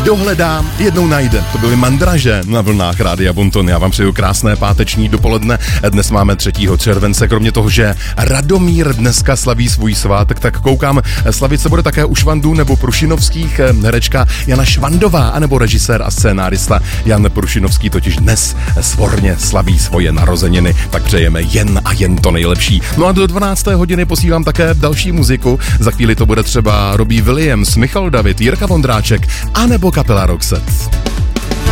dohledám, jednou najde. To byly Mandraže na vlnách Rádia Bonton. Já vám přeju krásné páteční dopoledne. Dnes máme 3. července. Kromě toho, že Radomír dneska slaví svůj svátek, tak koukám, slavit se bude také u Švandů nebo Prušinovských. Herečka Jana Švandová, anebo režisér a scénárista Jan Prušinovský totiž dnes svorně slaví svoje narozeniny. Tak přejeme jen to nejlepší. No a do 12. hodiny posílám také další muziku. Za chvíli to bude třeba Robbie Williams, Michal David, Jirka Vondráček, anebo kapela Roxette.